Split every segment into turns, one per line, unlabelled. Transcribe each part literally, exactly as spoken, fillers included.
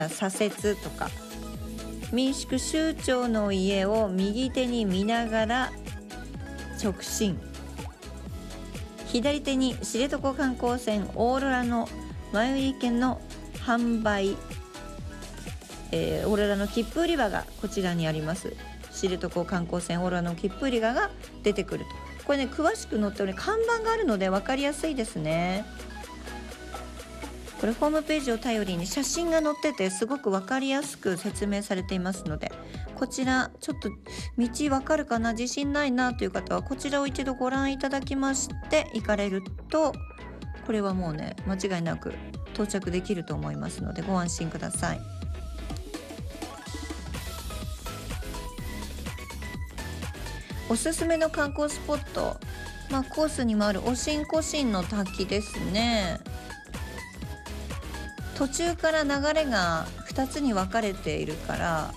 左折とか、民宿州長の家を右手に見ながら直進、左手に知床観光船オーロラの前売り券の販売、えー、オーロラの切符売り場がこちらにあります。知床観光船オーロラの切符売り場が出てくると。これね、詳しく載っており、看板があるので分かりやすいですね。これホームページを頼りに写真が載ってて、すごく分かりやすく説明されていますので、こちらちょっと道分かるかな、自信ないなという方はこちらを一度ご覧いただきまして行かれると、これはもうね、間違いなく到着できると思いますのでご安心ください。おすすめの観光スポット、まあ、コースにもあるおしんこしんの滝ですね。途中から流れがふたつに分かれているから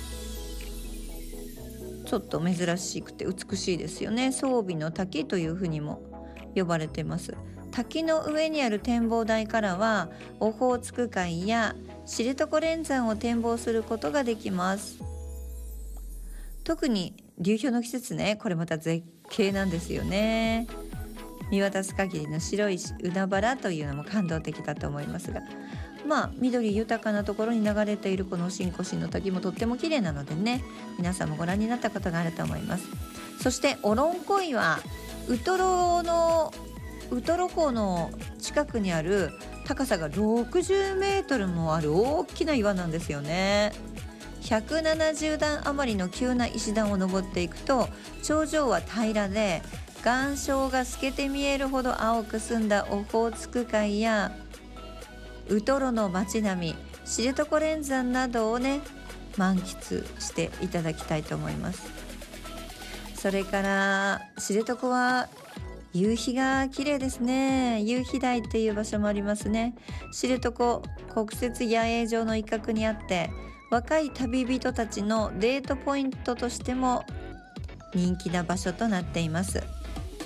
ちょっと珍しくて美しいですよね。装備の滝というふうにも呼ばれてます。滝の上にある展望台からはオホーツク海や知床連山を展望することができます。特に流氷の季節ね、これまた絶景なんですよね。見渡す限りの白い海原というのも感動的だと思いますが、まあ緑豊かなところに流れているこの新古新の滝もとっても綺麗なのでね、皆さんもご覧になったことがあると思います。そしてオロンコイはウトロのウトロ港の近くにある高さがろくじゅうメートルもある大きな岩なんですよね。ひゃくななじゅうだん余りの急な石段を登っていくと、頂上は平らで岩礁が透けて見えるほど青く澄んだオホーツク海やウトロの街並み、知床連山などをね満喫していただきたいと思います。それから知床は夕日が綺麗ですね。夕日台っていう場所もありますね。知床国設野営場の一角にあって、若い旅人たちのデートポイントとしても人気な場所となっています。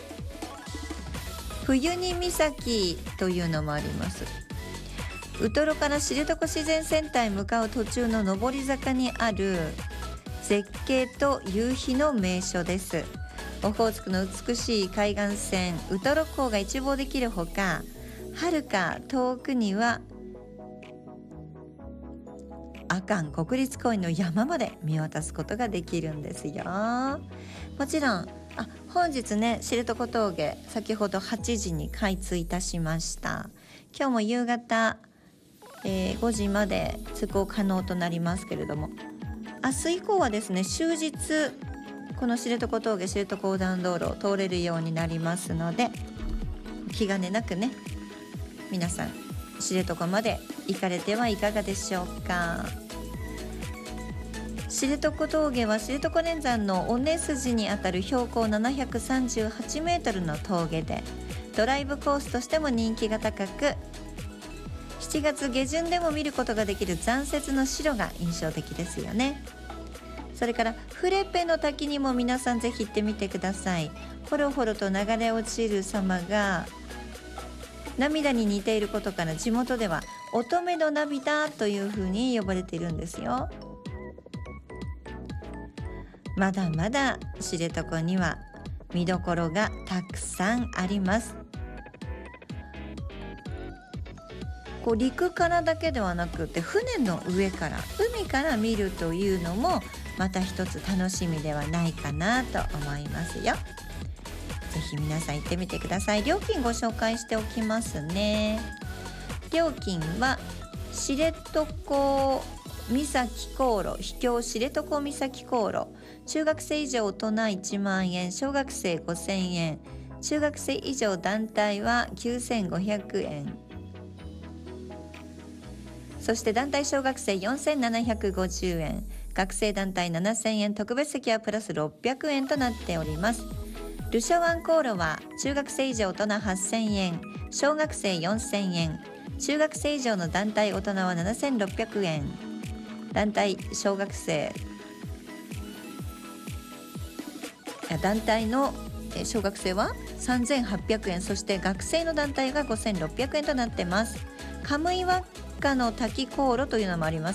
冬に岬というのもあります。ウトロから知床自然センターへ向かう途中の上り坂にある絶景と夕日の名所です。オホーツクの美しい海岸線ウトロ港が一望できるほか、遥か遠くには阿寒国立公園の山まで見渡すことができるんですよ。もちろんあ本日ね、知床峠先ほどはちじに開通いたしました。今日も夕方、えー、ごじまで通行可能となりますけれども、明日以降はですね、終日この知床峠知床横断道路を通れるようになりますので、気兼ねなくね、皆さん知床まで行かれてはいかがでしょうか。知床峠は知床連山の尾根筋にあたる標高ななひゃくさんじゅうはちメートルの峠で、ドライブコースとしても人気が高く、しちがつ下旬でも見ることができる残雪の白が印象的ですよね。それからフレペの滝にも皆さんぜひ行ってみてください。ほろほろと流れ落ちる様が涙に似ていることから、地元では乙女の涙というふうに呼ばれているんですよ。まだまだ知床には見どころがたくさんあります。こう陸からだけではなくて、船の上から海から見るというのもまた一つ楽しみではないかなと思いますよ。ぜひ皆さん行ってみてください。料金ご紹介しておきますね。料金は知床岬航路、秘境知床岬航路、中学生以上大人いちまんえん、小学生ごせんえん、中学生以上団体はきゅうせんごひゃくえん、そして団体小学生よんせんななひゃくごじゅうえん、学生団体ななせんえん、特別席はプラスろっぴゃくえんとなっております。ルシャワン航路は中学生以上大人はっせんえん、小学生よんせんえん、中学生以上の団体大人はななせんろっぴゃくえん、団体小学生団体の小学生はさんぜんはっぴゃくえん、そして学生の団体がごせんろっぴゃくえんとなってます。カムイは下の滝航路というのもあります。